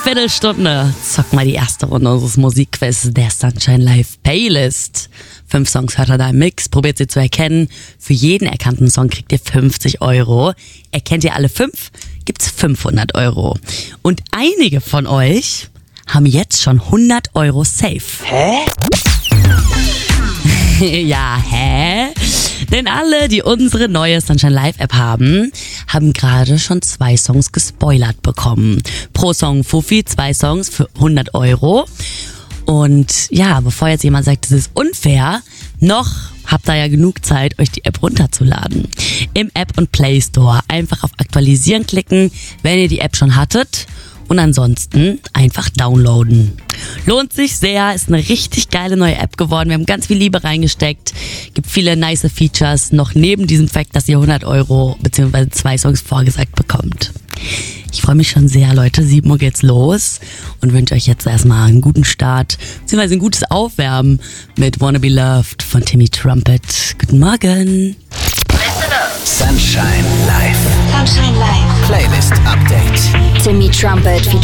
Viertelstunde zocken wir die erste Runde unseres Musikquiz der Sunshine Live Playlist. 5 Songs hört ihr da im Mix, probiert sie zu erkennen. Für jeden erkannten Song kriegt ihr 50 Euro. Erkennt ihr alle 5, gibt's 500 Euro. Und einige von euch haben jetzt schon 100 Euro safe. Hä? Ja, hä? Denn alle, die unsere neue Sunshine Live App haben gerade schon 2 Songs gespoilert bekommen. Pro Song Fuffi, 2 Songs für 100 Euro. Und ja, bevor jetzt jemand sagt, das ist unfair, noch habt ihr ja genug Zeit, euch die App runterzuladen. Im App und Play Store einfach auf Aktualisieren klicken, wenn ihr die App schon hattet. Und ansonsten einfach downloaden. Lohnt sich sehr, ist eine richtig geile neue App geworden. Wir haben ganz viel Liebe reingesteckt, gibt viele nice Features, noch neben diesem Fakt, dass ihr 100 Euro bzw. 2 Songs vorgesagt bekommt. Ich freue mich schon sehr, Leute. 7 Uhr geht's los und wünsche euch jetzt erstmal einen guten Start bzw. ein gutes Aufwärmen mit Wanna Be Loved von Timmy Trumpet. Guten Morgen. Sunshine Live. Sunshine Live. Playlist Update. Timmy Trumpet